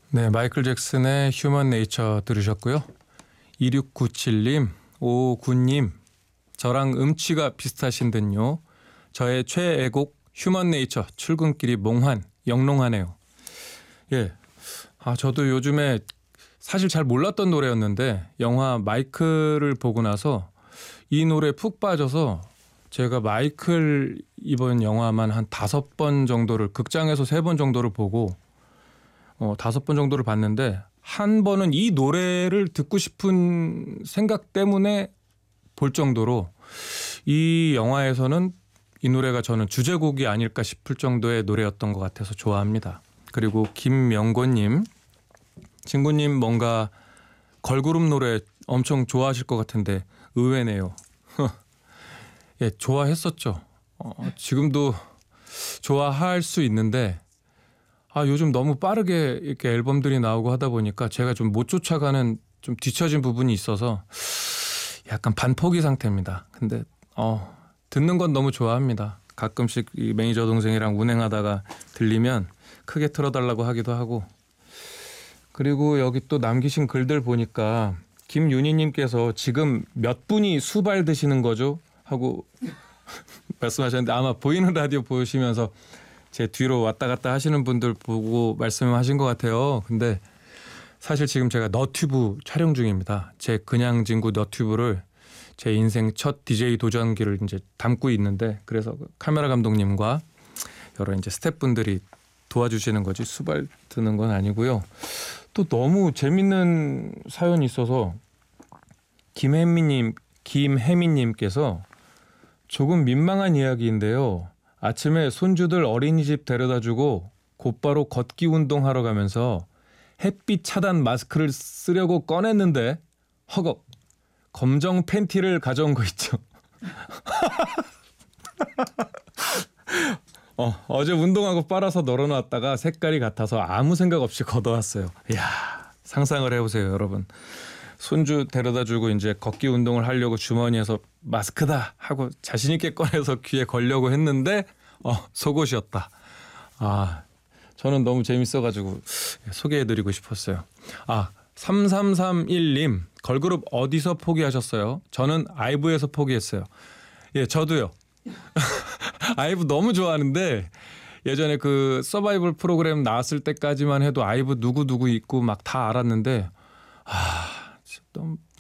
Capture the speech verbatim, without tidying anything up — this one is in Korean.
네, 마이클 잭슨의 휴먼 네이처 들으셨고요. 이육구칠님, 오오구님, 저랑 음치가 비슷하신 듯요. 저의 최애곡 휴먼 네이처, 출근길이 몽환, 영롱하네요. 예, 아 저도 요즘에 사실 잘 몰랐던 노래였는데 영화 마이클을 보고 나서 이 노래에 푹 빠져서 제가 마이클 이번 영화만 한 다섯 번 정도를, 극장에서 세 번 정도를 보고 어, 다섯 번 정도를 봤는데 한 번은 이 노래를 듣고 싶은 생각 때문에 볼 정도로 이 영화에서는 이 노래가 저는 주제곡이 아닐까 싶을 정도의 노래였던 것 같아서 좋아합니다. 그리고 김명곤님, 친구님 뭔가 걸그룹 노래 엄청 좋아하실 것 같은데 의외네요. 예, 좋아했었죠. 어, 지금도 좋아할 수 있는데 아 요즘 너무 빠르게 이렇게 앨범들이 나오고 하다 보니까 제가 좀 못 쫓아가는, 좀 뒤처진 부분이 있어서 약간 반포기 상태입니다. 근데 어 듣는 건 너무 좋아합니다. 가끔씩 이 매니저 동생이랑 운행하다가 들리면 크게 틀어달라고 하기도 하고. 그리고 여기 또 남기신 글들 보니까 김윤희님께서 지금 몇 분이 수발 드시는 거죠? 하고 말씀하셨는데 아마 보이는 라디오 보시면서 제 뒤로 왔다 갔다 하시는 분들 보고 말씀하신 것 같아요. 근데 사실 지금 제가 너튜브 촬영 중입니다. 제 그냥 진구 너튜브를 제 인생 첫 디제이 도전기를 이제 담고 있는데, 그래서 카메라 감독님과 여러 이제 스태프분들이 도와주시는 거지 수발 드는 건 아니고요. 또 너무 재밌는 사연이 있어서 김혜미님, 김혜미님께서 조금 민망한 이야기인데요. 아침에 손주들 어린이집 데려다주고 곧바로 걷기 운동하러 가면서 햇빛 차단 마스크를 쓰려고 꺼냈는데 허걱 검정 팬티를 가져온 거 있죠. 어, 어제 운동하고 빨아서 널어놨다가 색깔이 같아서 아무 생각 없이 걷어왔어요. 이야, 상상을 해보세요, 여러분. 손주 데려다주고 이제 걷기 운동을 하려고 주머니에서 마스크다 하고 자신 있게 꺼내서 귀에 걸려고 했는데 어, 속옷이었다. 아, 저는 너무 재밌어가지고 소개해드리고 싶었어요. 아, 삼삼삼일님, 걸그룹 어디서 포기하셨어요? 저는 아이브에서 포기했어요. 예, 저도요. 아이브 너무 좋아하는데 예전에 그 서바이벌 프로그램 나왔을 때까지만 해도 아이브 누구누구 있고 막 다 알았는데 아, 너무